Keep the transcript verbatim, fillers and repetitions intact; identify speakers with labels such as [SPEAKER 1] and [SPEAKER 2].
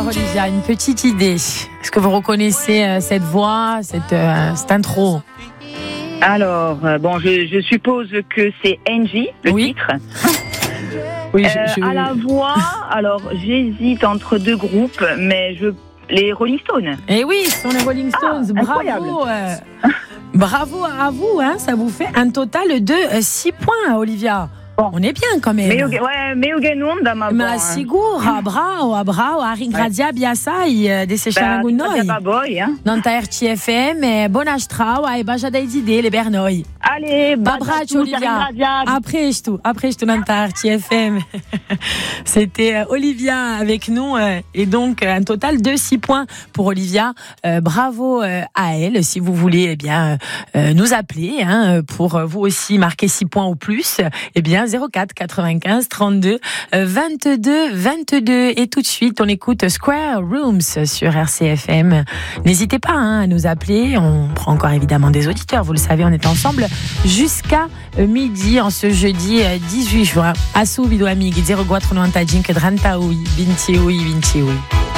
[SPEAKER 1] Olivia, une petite idée. Est-ce que vous reconnaissez euh, cette voix, cette, euh, cette intro?
[SPEAKER 2] Alors, euh, bon, je, je suppose que c'est Angie, le
[SPEAKER 1] oui.
[SPEAKER 2] titre.
[SPEAKER 1] Oui,
[SPEAKER 2] euh,
[SPEAKER 1] je, je...
[SPEAKER 2] À la voix, alors j'hésite entre deux groupes, mais je les Rolling Stones.
[SPEAKER 1] Eh oui, ce sont les Rolling Stones.
[SPEAKER 2] Ah,
[SPEAKER 1] bravo. Euh, bravo à vous, hein, ça vous fait un total de euh, six points, Olivia. Bon. On est bien quand même.
[SPEAKER 2] Mais ouais, mais au ganon da ma
[SPEAKER 1] Ma sigur, a bravo, a bravo, a ringraziar biasai de se charangun noi.
[SPEAKER 2] Ba boy, hein.
[SPEAKER 1] Nanta R T F M, bona strau, ai baja dai idee, les bernoi.
[SPEAKER 2] Allez,
[SPEAKER 1] babracho Olivia. Après je tout, après je tout Nanta R T F M. C'était Olivia avec nous et donc un total de six points pour Olivia. Euh, bravo à elle. Si vous voulez, eh bien euh, nous appeler hein, pour vous aussi marquer six points ou plus, eh bien zéro quatre quatre-vingt-quinze trente-deux vingt-deux vingt-deux. Et tout de suite, on écoute Square Rooms sur R C F M. N'hésitez pas hein, à nous appeler. On prend encore évidemment des auditeurs. Vous le savez, on est ensemble jusqu'à midi en ce jeudi dix-huit juin. Asu Vido Amighi, zéro quatre novanta-cinque trenta vinti vinti.